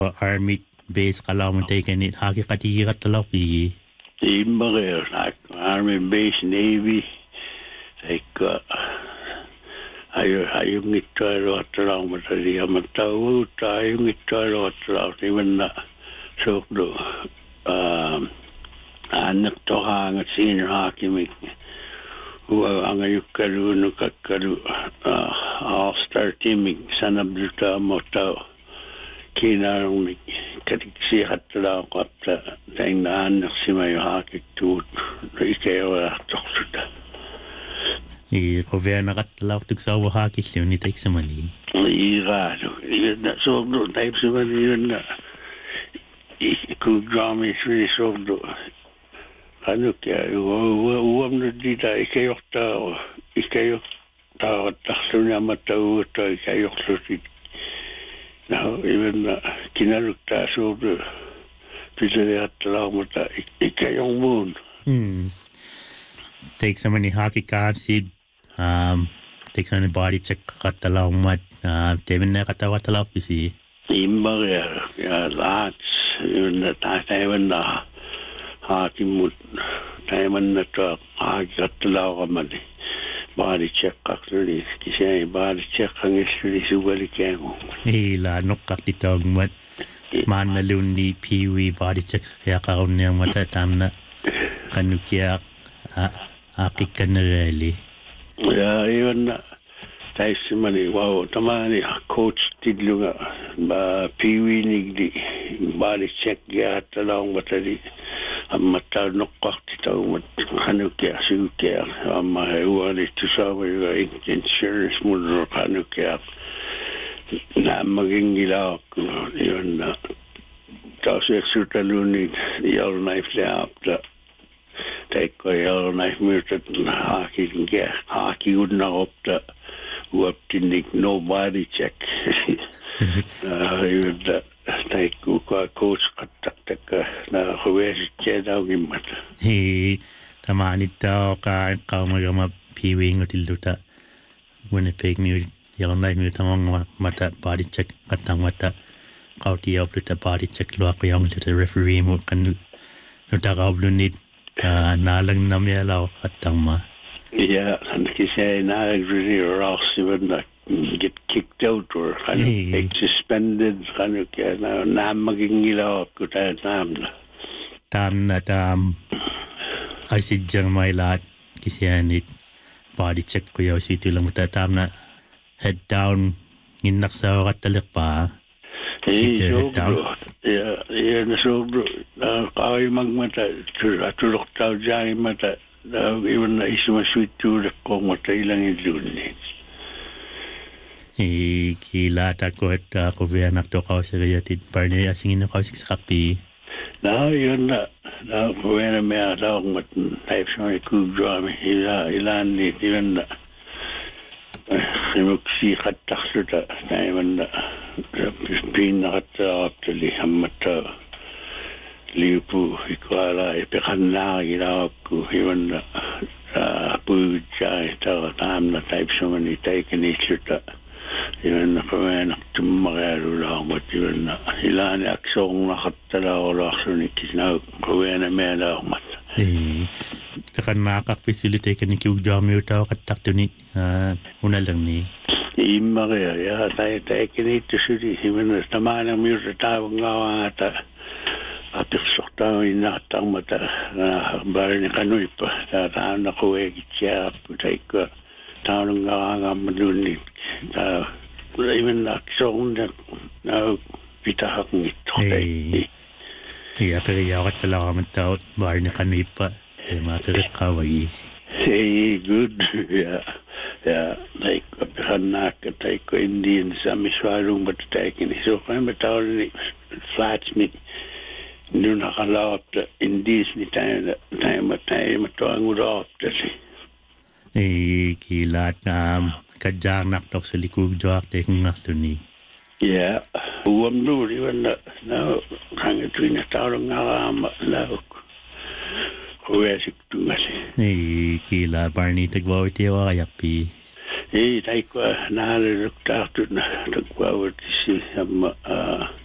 army base kalaman taken it haki katalapi. Imbager like Army Base Navy like ayung itaro atrang matali amataw ayung itaro atrang even so do anak to hang senior hockey me who ang ayukalu no kakalu all-star teaming sanabluta motaw kinarong me katiksi hatla kapta tainaan naksima yung hockey to ikaw toksuda Governa katlaw tuksawa hockey siya ni take sa mani. Irado. So no type sa mani yun na ikudrami siya so do. Ano kaya uwam na dita ikayok tao takso niya matao ito ikayok susit. Now even kinalukta so do. Pila atlaw mo ta ikayong moon. Take sa mani hockey kansid. Take sa mani body check katalaw mat. Temen na katawa talaw pisi. Imbager ya lahat yun na tayo na hockey mood. Tayo na to hockey katalaw ka mali. Body check actually kasi body check ang isuli sugali kaya mo. La nok kakitog mat. Man na lundi piwi body check kaya kaon niya matatam na kanukya akik ka na rally. Yeah, yun na. Tayo si mali, wow, tama ni coach tidlo nga ba piwi nigdi body check ya talong batali ang mata nokak titaw mat kanukya sukya ama hewa ni tusawa yung insurance mo no kanukya na maging gilak yun na tapos extra talunid yellow knife na apta take ko yellow knife mutat hockey would na opta up tindig nobody check yun na take ko coach katak na kawesi siya daw gimat tama nito ka magama piwi ng tilduta Winnipeg New Yellow Knife New tamang mata body check katang mata kauti of the body check lo ako yung the referee mo kan nutakaw blunit nalang namyalaw katang ma. Yeah, and kasi really rough even get kicked out or get suspended kaya na maging ilaw ko tayo tam na asid jang may lahat kasi anit body check ko yaw sito lang matatam na head down ginak sa katalik pa keep their head down yeah na sobro kaya magmata tulok tao dyan mata even na isuma sweet tulak kong matay lang yun kila tako at kuvianak to kao sa kayatid parne asingin na kao sa kapi na yun na kuvianak may atawag type sa mga kugdrami ilan nit yun na simugsikat takso ta yun na pinakatakap tali hamata liupu ikuala ipikan na ginawag ko yun na pugod siya ito tam na type sa mga itay kinisita yun na kumain tumakalo lang at yun na ilan aksong nakatala ko lakso ni kisna kumain na may alamat takan nakakpisilite ka ni kiugjami utaw katakto ni una lang ni ima kaya ya tayo kinito suri yun na tamaan ang miyot tawag nga ata atik sokta inatang mata bar ni kanoy pa tataan na kuwegit siya putay ko taon nga madunit even aksong na pitahak nito pero yakat talaga man tao bar ni kanoy pa mapirik kawagi good yeah like kanak tay ko Indian sa miswarong batatay kini so kaya matawag ni flats ni doon nakalawap na indis ni tayo matuang urap kasi. Kilat na kadyang naktok sa likog joak tekong nakto ni. Yeah. Uwam doon, iwan na hanggang tuwing na taong nakalaok. Kuwesik doon kasi. Kila Barney tagwawit yaw kayapi. Tayo ko nahalalok takto na tagwawit si